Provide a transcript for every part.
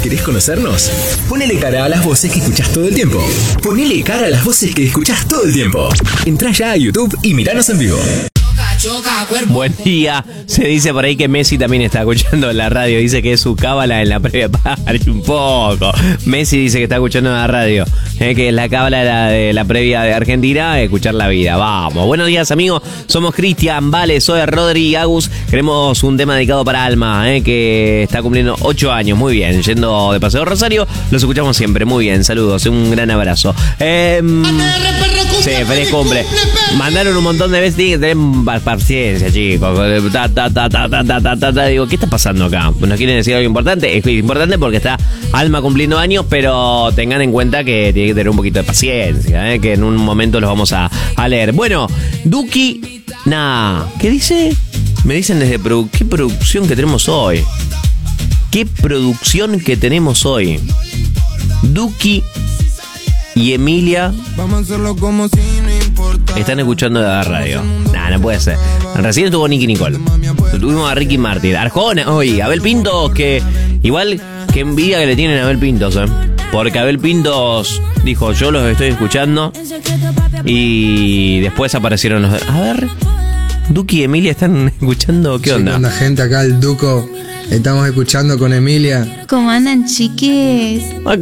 ¿Querés conocernos? Ponele cara a las voces que escuchás todo el tiempo. Ponele cara a las voces que escuchás todo el tiempo. Entrá ya a YouTube y miranos en vivo. Buen día. Se dice por ahí que Messi también está escuchando la radio. Dice que es su cábala en la previa. Pare un poco. Messi dice que está escuchando la radio. Que es la cábala de la previa de Argentina, escuchar la vida. Vamos. Buenos días, amigos. Somos Cristian, Vale, soy Rodri y Agus. Queremos un tema dedicado para Alma, que está cumpliendo 8 años. Muy bien. Yendo de Paseo Rosario. Los escuchamos siempre. Muy bien. Saludos. Un gran abrazo. Sí, feliz cumple. Mandaron un montón de veces. Tienen que tener paciencia, chicos. Digo, ¿qué está pasando acá? ¿Nos quieren decir algo importante? Es importante porque está Alma cumpliendo años, pero tengan en cuenta que tiene que tener un poquito de paciencia, que en un momento los vamos a leer. Bueno, Duki, ¿qué dice? Me dicen desde ¿qué producción que tenemos hoy? ¿Qué producción que tenemos hoy? Duki y Emilia están escuchando la radio. No puede ser. Recién estuvo Nicky Nicole. Tuvimos a Ricky Martin, Arjona, hoy Abel Pintos, que igual que envidia que le tienen a Abel Pintos, porque Abel Pintos dijo, yo los estoy escuchando, y después aparecieron los... A ver, Duki y Emilia están escuchando, ¿qué onda? ¿Qué onda, gente? Acá el Duco, estamos escuchando con Emilia. ¿Cómo andan, chiques?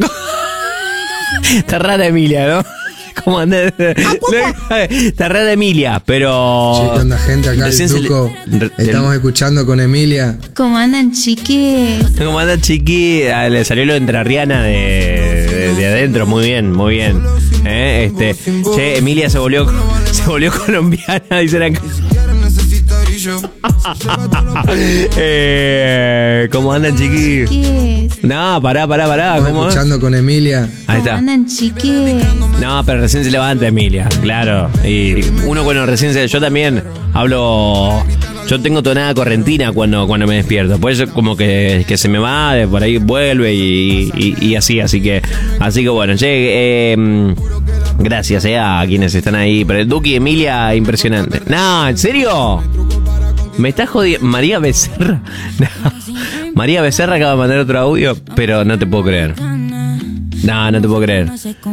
Está rara Emilia, ¿no? ¿Cómo andás? Está rara Emilia, pero... Sí, ¿qué onda, gente? Acá el Duco, estamos escuchando con Emilia. ¿Cómo andan, chiques? ¿Cómo andan, chiqui? Le salió lo entrerriana de adentro, muy bien, muy bien. Che, Emilia se volvió colombiana, dicen acá. ¿Cómo andan, chiquis? No, pará. ¿Cómo escuchando con Emilia? Ahí está. ¿Cómo andan, chiquis? No, pero recién se levanta Emilia, claro. Y uno, bueno, yo también hablo. Yo tengo tonada correntina cuando me despierto. Pues como que se me va, de por ahí vuelve y así que bueno, gracias a quienes están ahí. Pero el Duki y Emilia, impresionante. No, ¿en serio? ¿Me estás jodiendo? María Becerra. No. María Becerra acaba de mandar otro audio, pero no te puedo creer. No te puedo creer.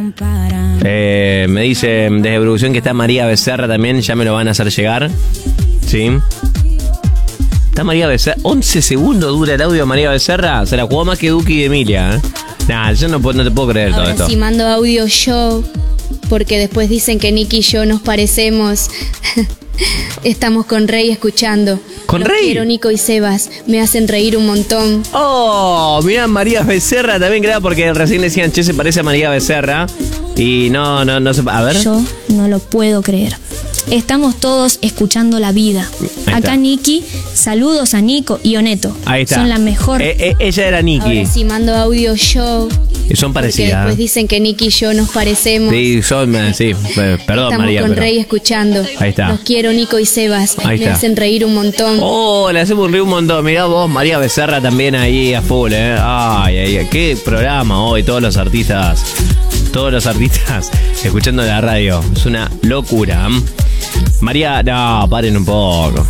Me dice desde producción que está María Becerra también, ya me lo van a hacer llegar. Sí. Está María Becerra. 11 segundos dura el audio de María Becerra. Se la jugó más que Duki y Emilia, yo no te puedo creer todo ahora esto. Si mando audio yo, porque después dicen que Nicky y yo nos parecemos. Estamos con Rey escuchando. ¿Con Rey? Quiero, Nico y Sebas. Me hacen reír un montón. Oh, mirá, María Becerra también, claro, porque recién decían, che, se parece a María Becerra. Y no se... A ver. Yo no lo puedo creer. Estamos todos escuchando la vida. Acá Nicky, saludos a Nico y Oneto. Ahí está. Son la mejor. Ella era Nicky. Ahora si mando audio yo. Son parecidas. Porque después dicen que Nicky y yo nos parecemos. Sí, sí. Perdón, estamos María. Con Rey escuchando. Ahí está. Los quiero, Nico y Sebas. Ahí me está. hacen reír un montón. Oh, le hacemos reír un montón. Mirá vos, María Becerra también ahí a full, Ay, qué programa hoy. Todos los artistas escuchando la radio. Es una locura. María, no, paren un poco.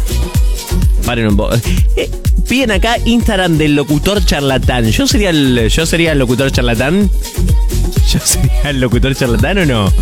Piden acá Instagram del locutor charlatán. ¿Yo sería el locutor charlatán? ¿Yo sería el locutor charlatán o no?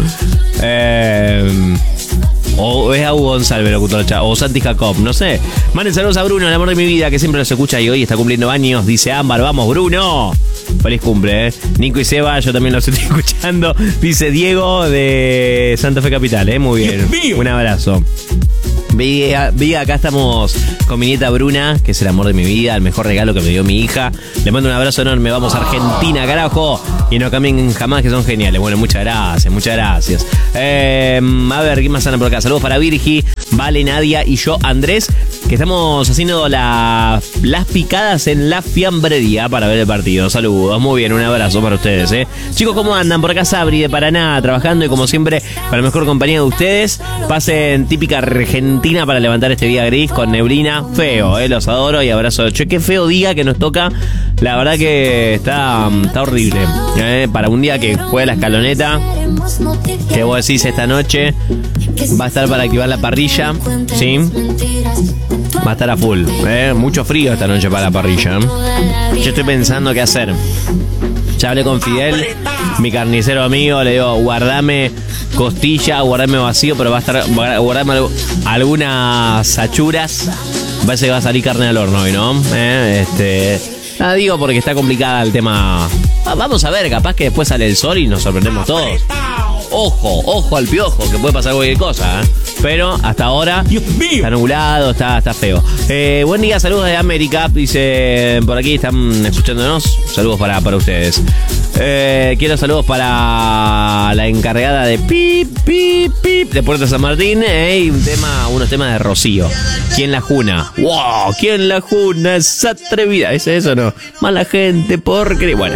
O es Hugo González, el locutor charlatán. O Santi Jacob, no sé. Manden saludos a Bruno, el amor de mi vida, que siempre nos escucha y hoy está cumpliendo años. Dice Ámbar, vamos, Bruno. Feliz cumple, Nico y Seba, yo también los estoy escuchando. Dice Diego de Santa Fe Capital, muy bien. Un abrazo. Acá estamos con mi nieta Bruna, que es el amor de mi vida, el mejor regalo que me dio mi hija. Le mando un abrazo enorme, vamos a Argentina, carajo. Y no cambien jamás, que son geniales. Bueno, muchas gracias. A ver, ¿qué más andan por acá? Saludos para Virgi, Vale, Nadia y yo, Andrés, que estamos haciendo las picadas en la fiambrería para ver el partido. Saludos, muy bien, un abrazo para ustedes, Chicos, ¿cómo andan? Por acá Sabri de Paraná, trabajando y como siempre, para la mejor compañía de ustedes. Pasen típica Argentina para levantar este día gris con neblina. Feo, los adoro y abrazo. Che, qué feo día que nos toca. La verdad que está horrible. Para un día que juega la escaloneta, que vos decís esta noche va a estar para activar la parrilla, ¿sí? Va a estar a full, Mucho frío esta noche para la parrilla, Yo estoy pensando qué hacer. Ya hablé con Fidel, mi carnicero amigo, le digo, guardame costilla, guardame vacío, pero guardame algunas achuras. Parece que va a salir carne al horno hoy, ¿no? Nada, digo porque está complicada el tema. Vamos a ver, capaz que después sale el sol y nos sorprendemos todos. Ojo al piojo, que puede pasar cualquier cosa, ¿eh? Pero hasta ahora está nublado, está feo. Buen día, saludos de América. Dice, por aquí están escuchándonos. Saludos para ustedes. Quiero saludos para la encargada de pip de Puerto San Martín. Y unos temas de Rocío. ¿Quién la juna? ¡Wow! ¿Quién la juna? Es atrevida. ¿Es eso o no? Mala gente, porque... Bueno,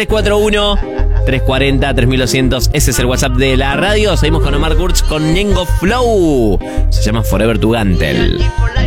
341-340-3200. Ese es el WhatsApp de la radio. Seguimos con Omar Kurz con Ñengo Flow. Se llama Forever to Gantel.